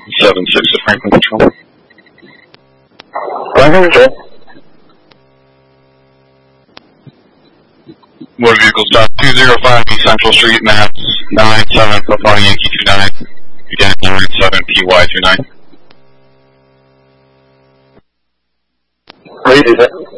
7-6 to Franklin Control. Franklin Control. Motor vehicle stop 205 East Central Street, Mass 97, Football Yankee 29. Again, 97 PY 29. Read it.